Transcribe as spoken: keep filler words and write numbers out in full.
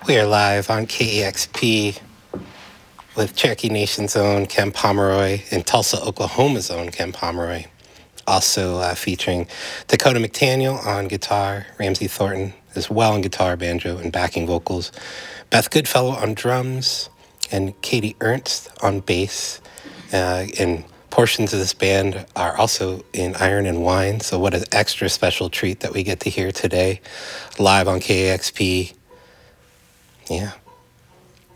We are live on K E X P with Cherokee Nation's own Ken Pomeroy and Tulsa, Oklahoma's own Ken Pomeroy. Also uh, featuring Dakota McDaniel on guitar, Ramsey Thornton as well on guitar, banjo, and backing vocals, Beth Goodfellow on drums, and Katie Ernst on bass. Uh, and portions of this band are also in Iron and Wine, so what an extra special treat that we get to hear today live on K E X P. Yeah.